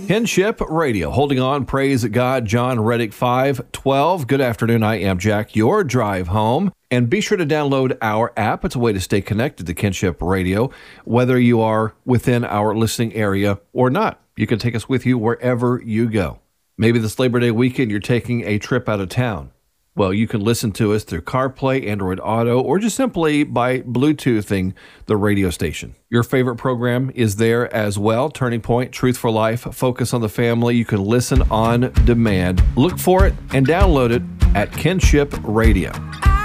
Kinship Radio, holding on, praise God, John Reddick 5:12. Good afternoon, I am Jack, your drive home. And be sure to download our app. It's a way to stay connected to Kinship Radio, whether you are within our listening area or not. You can take us with you wherever you go. Maybe this Labor Day weekend you're taking a trip out of town. Well, you can listen to us through CarPlay, Android Auto, or just simply by Bluetoothing the radio station. Your favorite program is there as well. Turning Point, Truth for Life, Focus on the Family. You can listen on demand. Look for it and download it at Kinship Radio.